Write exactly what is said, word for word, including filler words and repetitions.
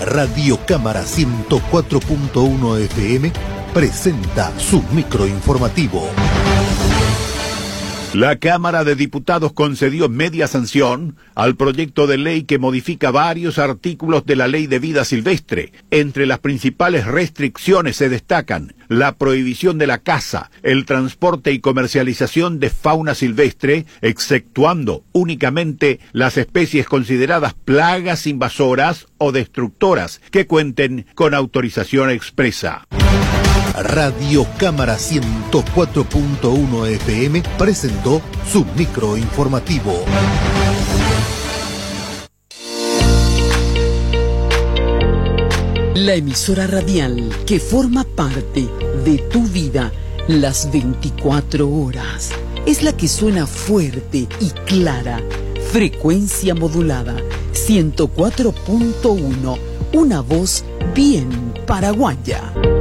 Radio Cámara ciento cuatro punto uno F M presenta su microinformativo. La Cámara de Diputados concedió media sanción al proyecto de ley que modifica varios artículos de la Ley de Vida Silvestre. Entre las principales restricciones se destacan la prohibición de la caza, el transporte y comercialización de fauna silvestre, exceptuando únicamente las especies consideradas plagas invasoras o destructoras que cuenten con autorización expresa. Radio Cámara ciento cuatro punto uno F M presentó su microinformativo. La emisora radial que forma parte de tu vida las veinticuatro horas. Es la que suena fuerte y clara. Frecuencia modulada ciento cuatro punto uno. Una voz bien paraguaya.